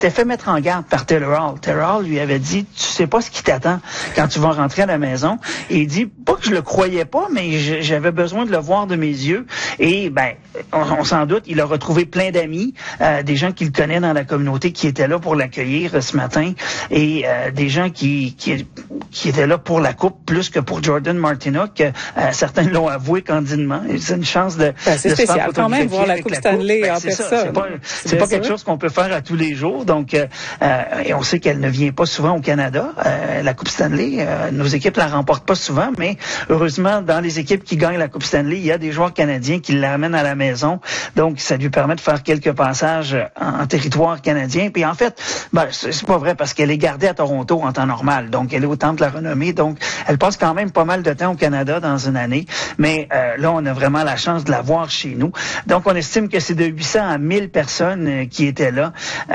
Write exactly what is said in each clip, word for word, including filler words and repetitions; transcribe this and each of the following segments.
s'était fait mettre en garde par Taylor Hall. Taylor Hall lui avait dit, tu sais pas ce qui t'attend quand tu vas rentrer à la maison. Et il dit, pas que je le croyais pas, mais j'avais besoin de le voir de mes yeux. Et ben, on, on s'en doute, il a retrouvé plein d'amis, euh, des gens qu'il connaît dans la communauté qui étaient là pour l'accueillir euh, ce matin, et euh, des gens qui, qui qui étaient là pour la coupe plus que pour Jordan Martinook. Euh, certains l'ont avoué candidement. C'est une chance de, ben, c'est de spécial se faire quand même voir la Coupe Stanley ben, en personne. C'est pas, c'est pas quelque chose qu'on peut faire à tous les jours. Donc, euh, et on sait qu'elle ne vient pas souvent au Canada. Euh, la Coupe Stanley, euh, nos équipes la remportent pas souvent, mais heureusement, dans les équipes qui gagnent la Coupe Stanley, il y a des joueurs canadiens qui l'amènent à la maison. Donc, ça lui permet de faire quelques passages en, en territoire canadien. Puis en fait, ben, c'est, c'est pas vrai parce qu'elle est gardée à Toronto en temps normal. Donc, elle est au Temple de la Renommée. Donc, elle passe quand même pas mal de temps au Canada dans une année. Mais euh, là, on a vraiment la chance de la voir chez nous. Donc, on estime que c'est de huit cents à mille personnes euh, qui étaient là.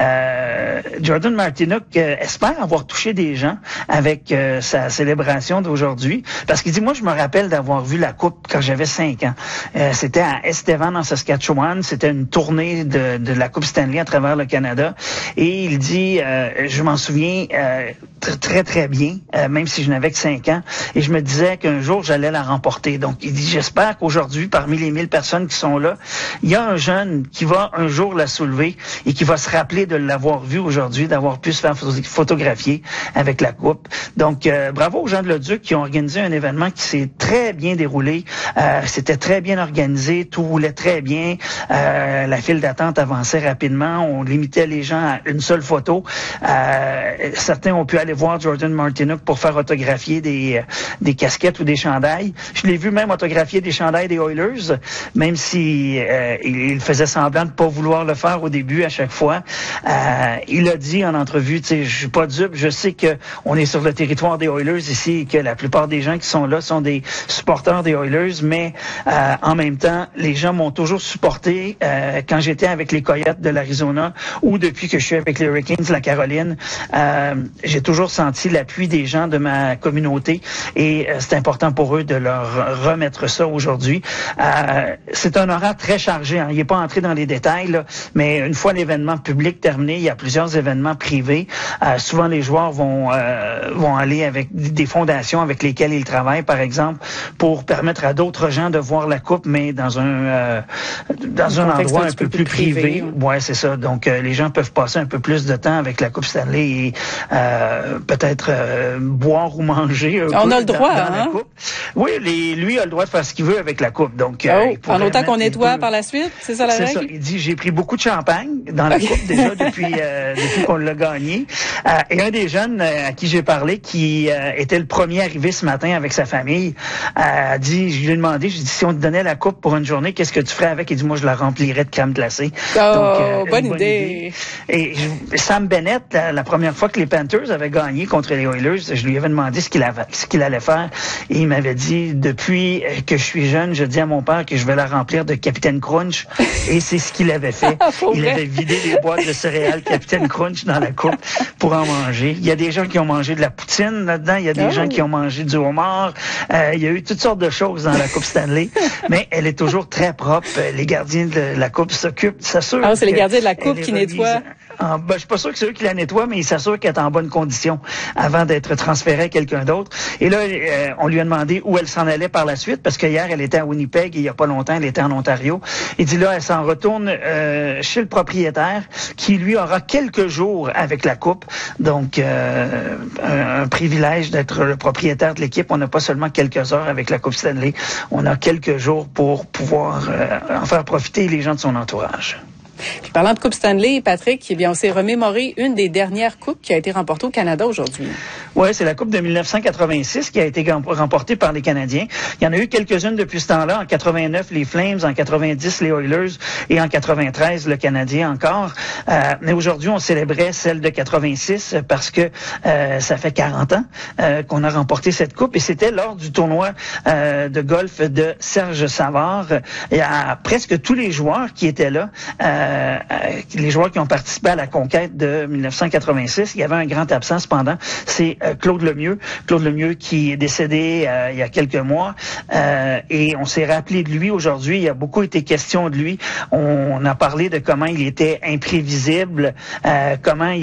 Euh, Jordan Martinook euh, espère avoir touché des gens avec euh, sa célébration d'aujourd'hui. Parce qu'il dit, moi, je me rappelle d'avoir vu la Coupe quand j'avais cinq ans. Euh, c'était à Estevan, en Saskatchewan. C'était une tournée de, de la Coupe Stanley à travers le Canada. Et il dit, euh, je m'en souviens euh, très, très bien, euh, même si je n'avais que cinq ans. Et je me disais qu'un jour, j'allais la remporter. Donc, il dit, j'espère qu'aujourd'hui, parmi les mille personnes qui sont là, il y a un jeune qui va un jour la soulever et qui va se rappeler de l'avoir vu aujourd'hui, d'avoir pu se faire photographier avec la Coupe. Donc, euh, bravo aux gens de Leduc qui ont organisé un événement qui s'est très bien déroulé. Euh, c'était très bien organisé, tout roulait très bien. Euh, la file d'attente avançait rapidement. On limitait les gens à une seule photo. Euh, certains ont pu aller voir Jordan Martinook pour faire autographier des, des casquettes ou des chandails. Je l'ai vu même autographier des chandails des Oilers, même si euh, il faisait semblant de pas vouloir le faire au début à chaque fois. Euh, il a dit en entrevue, tu sais, je suis pas dupe, je sais que on est sur le territoire des Oilers ici et que la plupart des gens qui sont là sont des supporters des Oilers, mais euh, en même temps, les gens m'ont toujours supporté euh, quand j'étais avec les Coyotes de l'Arizona ou depuis que je suis avec les Hurricanes de la Caroline. Euh, j'ai toujours senti l'appui des gens de ma communauté et euh, c'est important pour eux de leur remettre ça aujourd'hui. Euh, c'est un horaire très chargé, hein. Il n'est pas entré dans les détails, là, mais une fois l'événement public terminé, il y a plusieurs événements privés. Euh, souvent, les joueurs vont euh, vont aller avec des fondations avec lesquelles ils travaillent, par exemple, pour permettre à d'autres gens de voir la Coupe, mais dans un euh, dans un, un endroit un, un peu plus privé. privé. Ouais, c'est ça. Donc, euh, les gens peuvent passer un peu plus de temps avec la Coupe Stanley et euh, peut-être euh, boire ou manger. Un On peu a le droit, dans, dans hein? la coupe. Oui, les, lui a le droit de faire ce qu'il veut avec la Coupe. Donc, oh, euh, en autant qu'on nettoie peu... par la suite, c'est ça la c'est règle? Ça. Il dit, j'ai pris beaucoup de champagne dans la Coupe déjà depuis euh, depuis qu'on l'a gagné. Euh, et un des jeunes euh, à qui j'ai parlé, qui euh, était le premier arrivé ce matin avec sa famille, euh, a dit, je lui ai demandé, je lui ai dit, si on te donnait la Coupe pour une journée, qu'est-ce que tu ferais avec? Il dit, moi, je la remplirais de crème glacée. Oh, Donc, euh, bonne, bonne idée. idée. Et je, Sam Bennett, la, la première fois que les Panthers avaient gagné contre les Oilers, je lui avais demandé ce qu'il avait, ce qu'il allait faire. Et il m'avait dit, depuis que je suis jeune, je dis à mon père que je vais la remplir de Capitaine Crunch. Et c'est ce qu'il avait fait. Il vrai? avait vidé les boîtes de céréales Capitaine Crunch dans la coupe pour en manger. Il y a des gens qui ont mangé de la poutine là-dedans. Il y a des oh. gens qui ont mangé du homard. Euh, il y a eu toutes sortes de choses dans la Coupe Stanley. Mais elle est toujours très propre. Les gardiens de la Coupe s'occupent, s'assurent. Ah, c'est les gardiens de la Coupe qui nettoient. En, ben, je suis pas sûr que c'est eux qui la nettoient, mais ils s'assurent qu'elle est en bonne condition avant d'être transférée à quelqu'un d'autre. Et là, euh, on lui a demandé où elle s'en allait par la suite, parce que hier, elle était à Winnipeg et il y a pas longtemps, elle était en Ontario. Il dit là, elle s'en retourne euh, chez le propriétaire, qui lui aura quelques jours avec la Coupe. Donc, euh, un, un privilège d'être le propriétaire de l'équipe. On n'a pas seulement quelques heures avec la Coupe Stanley, on a quelques jours pour pouvoir euh, en faire profiter les gens de son entourage. Puis parlant de Coupe Stanley, Patrick, eh bien, on s'est remémoré une des dernières coupes qui a été remportée au Canada aujourd'hui. Oui, c'est la Coupe de dix-neuf cent quatre-vingt-six qui a été remportée par les Canadiens. Il y en a eu quelques-unes depuis ce temps-là. En quatre-vingt-neuf, les Flames. En quatre-vingt-dix, les Oilers. Et en quatre-vingt-treize, le Canadien encore. Euh, mais aujourd'hui, on célébrait celle de quatre-vingt-six parce que euh, ça fait quarante ans euh, qu'on a remporté cette Coupe. Et c'était lors du tournoi euh, de golf de Serge Savard. Il y a presque tous les joueurs qui étaient là. Euh, Euh, les joueurs qui ont participé à la conquête de dix-neuf cent quatre-vingt-six, il y avait un grand absent cependant, c'est euh, Claude Lemieux. Claude Lemieux qui est décédé euh, il y a quelques mois euh, et on s'est rappelé de lui aujourd'hui. Il y a beaucoup été question de lui. On, on a parlé de comment il était imprévisible, euh, comment il